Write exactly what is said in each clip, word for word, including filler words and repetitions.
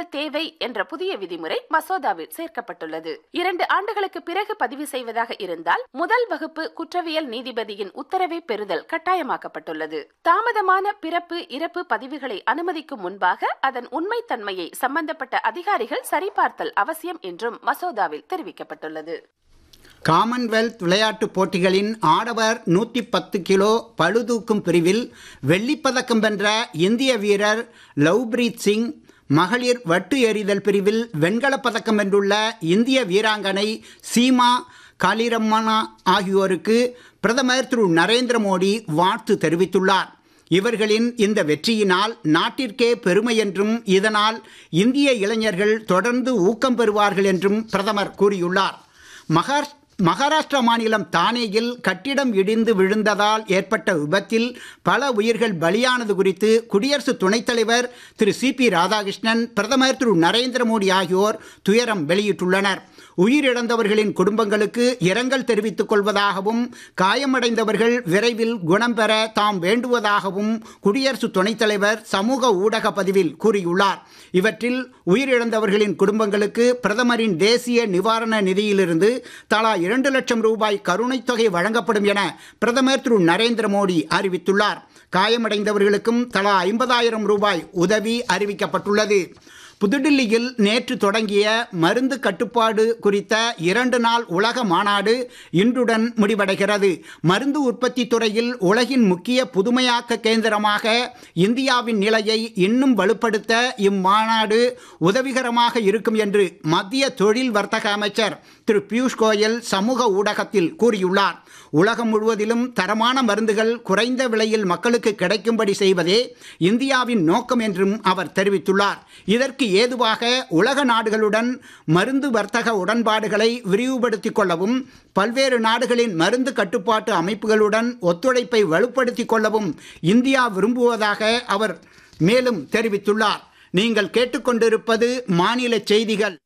தேவை என்ற புதிய விதிமுறை மசோதாவில் சேர்க்கப்பட்டுள்ளது. இரண்டு ஆண்டுகளுக்கு பிறகு பதிவு செய்வதாக இருந்தால் முதல் வகுப்பு குற்றவியல் நீதிபதியின் உத்தரவை பெறுதல் கட்டாயமாக்கப்பட்டுள்ளது. தாமதமான பிறப்பு இறப்பு பதிவுகளை அனுமதிக்கும் முன்பாக அதன் உண்மைத்தன்மையை சம்பந்தப்பட்ட அதிகாரிகள் சரிபார்த்தல் அவசியம் என்றும் மசோதாவில் தெரிவிக்கப்பட்டுள்ளது. காமன்வெல்த் விளையாட்டுப் போட்டிகளின் ஆடவர் நூற்றி பத்து கிலோ பளுதூக்கும் பிரிவில் வெள்ளிப்பதக்கம் வென்ற இந்திய வீரர் லவ்பிரீத் சிங், மகளிர் வட்டு எறிதல் பிரிவில் வெண்கலப் பதக்கம் வென்றுள்ள இந்திய வீராங்கனை சீமா காலிரம்மனா ஆகியோருக்கு பிரதமர் திரு நரேந்திர மோடி வாழ்த்து தெரிவித்துள்ளார். இவர்களின் இந்த வெற்றியினால் நாட்டிற்கே பெருமை என்றும் இதனால் இந்திய இளைஞர்கள் தொடர்ந்து ஊக்கம் பெறுவார்கள் என்றும் பிரதமர் கூறியுள்ளார். மகார் மகாராஷ்டிரா மாநிலம் தானேயில் கட்டிடம் இடிந்து விழுந்ததால் ஏற்பட்ட விபத்தில் பல உயிர்கள் பலியானது குறித்து குடியரசு துணைத் தலைவர் திரு சி பி ராதாகிருஷ்ணன், பிரதமர் திரு நரேந்திர மோடி ஆகியோர் துயரம் வெளியிட்டுள்ளனர். உயிரிழந்தவர்களின் குடும்பங்களுக்கு இரங்கல் தெரிவித்துக் கொள்வதாகவும் காயமடைந்தவர்கள் விரைவில் குணம் பெற தாம் வேண்டுவதாகவும் குடியரசு துணைத் தலைவர் சமூக ஊடக பதிவில் கூறியுள்ளார். இவற்றில் உயிரிழந்தவர்களின் குடும்பங்களுக்கு பிரதமரின் தேசிய நிவாரண நிதியிலிருந்து தலா இரண்டு லட்சம் ரூபாய் கருணைத் தொகை வழங்கப்படும் என பிரதமர் திரு நரேந்திர மோடி அறிவித்துள்ளார். காயமடைந்தவர்களுக்கும் தலா ஐம்பதாயிரம் ரூபாய் உதவி அறிவிக்கப்பட்டுள்ளது. புதுடில்லியில் நேற்று தொடங்கிய மருந்து கட்டுப்பாடு குறித்த இரண்டு நாள் உலக மாநாடு இன்றுடன் முடிவடைகிறது. மருந்து உற்பத்தி துறையில் உலகின் முக்கிய புதுமையாக்க கேந்திரமாக இந்தியாவின் நிலையை இன்னும் வலுப்படுத்த இம்மாநாடு உதவிகரமாக இருக்கும் என்று மத்திய தொழில் வர்த்தக அமைச்சர் திரு பியூஷ் கோயல் சமூக ஊடகத்தில் கூறியுள்ளார். உலகம் முழுவதிலும் தரமான மருந்துகள் குறைந்த விலையில் மக்களுக்கு கிடைக்கும்படி செய்வதே இந்தியாவின் நோக்கம் என்றும் அவர் தெரிவித்துள்ளார். இதற்கு ஏதுவாக உலக நாடுகளுடன் மருந்து வர்த்தக உடன்பாடுகளை விரிவுபடுத்திக் கொள்ளவும் பல்வேறு நாடுகளின் மருந்து கட்டுப்பாட்டு அமைப்புகளுடன் ஒத்துழைப்பை வலுப்படுத்திக் கொள்ளவும் இந்தியா விரும்புவதாக அவர் மேலும் தெரிவித்துள்ளார். நீங்கள் கேட்டுக்கொண்டிருப்பது மாநில செய்திகள்.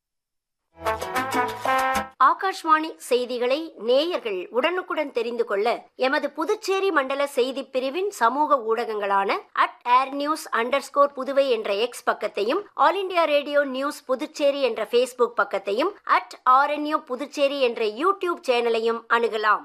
ஆகாஷ்வாணி செய்திகளை நேயர்கள் உடனுக்குடன் தெரிந்து கொள்ள எமது புதுச்சேரி மண்டல செய்தி பிரிவின் சமூக ஊடகங்களான at air news under score Puduvai என்ற எக்ஸ் பக்கத்தையும், all India radio news Puducherry என்ற பேஸ்புக் பக்கத்தையும், அட் ஆர்என்யூ புதுச்சேரி என்ற யூடியூப் சேனலையும் அணுகலாம்.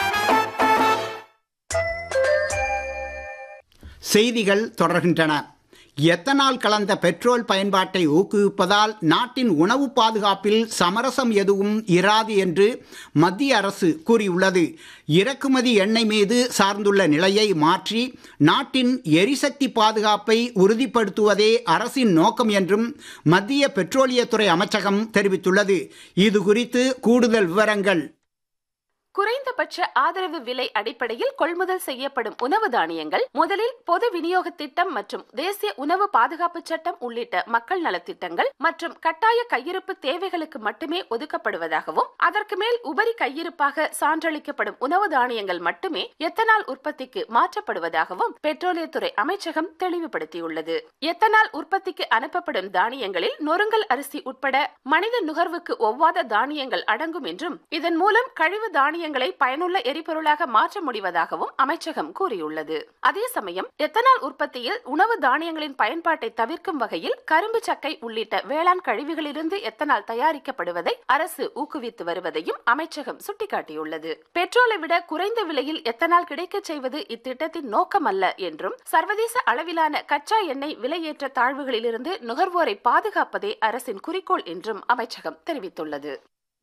செய்திகள் தொடர்கின்றன. எத்தனால் கலந்த பெட்ரோல் பயன்பாட்டை ஊக்குவிப்பதால் நாட்டின் உணவு பாதுகாப்பில் சமரசம் எதுவும் இராது என்று மத்திய அரசு கூறியுள்ளது. இறக்குமதி எண்ணெய் மீது சார்ந்துள்ள நிலையை மாற்றி நாட்டின் எரிசக்தி பாதுகாப்பை உறுதிப்படுத்துவதே அரசின் நோக்கம் என்றும் மத்திய பெட்ரோலியத்துறை அமைச்சகம் தெரிவித்துள்ளது. இது குறித்து கூடுதல் விவரங்கள். குறைந்தபட்ச ஆதரவு விலை அடிப்படையில் கொள்முதல் செய்யப்படும் உணவு தானியங்கள் முதலில் பொது விநியோக திட்டம் மற்றும் தேசிய உணவு பாதுகாப்பு சட்டம் உள்ளிட்ட மக்கள் நலத்திட்டங்கள் மற்றும் கட்டாய கையிருப்பு தேவைகளுக்கு மட்டுமே ஒதுக்கப்படுவதாகவும், அதற்கு மேல் உபரி கையிருப்பாக சான்றளிக்கப்படும் உணவு தானியங்கள் மட்டுமே எத்தனால் உற்பத்திக்கு மாற்றப்படுவதாகவும் பெட்ரோலியத்துறை அமைச்சகம் தெளிவுபடுத்தியுள்ளது. எத்தனால் உற்பத்திக்கு அனுப்பப்படும் தானியங்களில் நொறுங்கல் அரிசி உட்பட மனித நுகர்வுக்கு ஒவ்வாத தானியங்கள் அடங்கும் என்றும், இதன் மூலம் கழிவு தானிய பயனுள்ள எரிபொருளாக மாற்ற முடிவதாகவும் அமைச்சகம் கூறியுள்ளது. அதே சமயம் எத்தனால் உற்பத்தியில் உணவு தானியங்களின் பயன்பாட்டை தவிர்க்கும் வகையில் கரும்பு சக்கை உள்ளிட்ட வேளாண் கழிவுகளிலிருந்து எத்தனால் தயாரிக்கப்படுவதை அரசு ஊக்குவித்து வருவதையும் அமைச்சகம் சுட்டிக்காட்டியுள்ளது. பெட்ரோலை விட குறைந்த விலையில் எத்தனால் கிடைக்க செய்வது இத்திட்டத்தின் நோக்கம் அல்ல என்றும், சர்வதேச அளவிலான கச்சா எண்ணெய் விலையேற்ற தாழ்வுகளிலிருந்து நுகர்வோரை பாதுகாப்பதே அரசின் குறிக்கோள் என்றும் அமைச்சகம் தெரிவித்துள்ளது.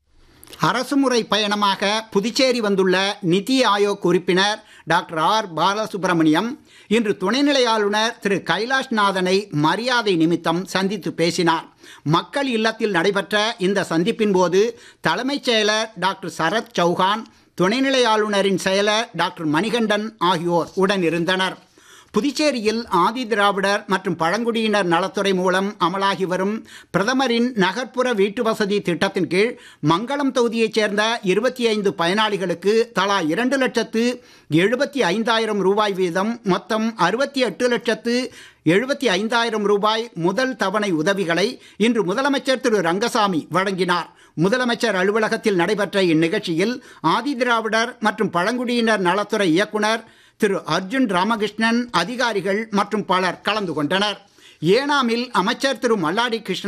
அரசுமுறை பயணமாக புதுச்சேரி வந்துள்ள நிதி ஆயோக் உறுப்பினர் டாக்டர் ஆர் பாலசுப்ரமணியம் இன்று துணைநிலை ஆளுநர் திரு கைலாஷ்நாதனை மரியாதை நிமித்தம் சந்தித்து பேசினார். மக்கள் இல்லத்தில் நடைபெற்ற இந்த சந்திப்பின் போது தலைமைச் செயலர் டாக்டர் சரத் சௌஹான், துணைநிலை ஆளுநரின் செயலர் டாக்டர் மணிகண்டன் ஆகியோர் உடனிருந்தனர். புதுச்சேரியில் ஆதி திராவிடர் மற்றும் பழங்குடியினர் நலத்துறை மூலம் அமலாகி வரும் பிரதமரின் நகர்ப்புற வீட்டு வசதி திட்டத்தின் கீழ் மங்களம் தொகுதியைச் சேர்ந்த இருபத்தி ஐந்து பயனாளிகளுக்கு தலா இரண்டு லட்சத்து எழுபத்தி ஐந்தாயிரம் ரூபாய் வீதம் மொத்தம் அறுபத்தி எட்டு லட்சத்து எழுபத்தி ஐந்தாயிரம் ரூபாய் முதல் தவணை உதவிகளை இன்று முதலமைச்சர் திரு ரங்கசாமி வழங்கினார். முதலமைச்சர் அலுவலகத்தில் நடைபெற்ற இந்நிகழ்ச்சியில் ஆதி திராவிடர் மற்றும் பழங்குடியினர் நலத்துறை இயக்குனர் திரு அர்ஜுன் ராமகிருஷ்ணன், அதிகாரிகள் மற்றும் பலர் கலந்து கொண்டனர். ஏனாமில் அமைச்சர் திரு மல்லாடி கிருஷ்ணன்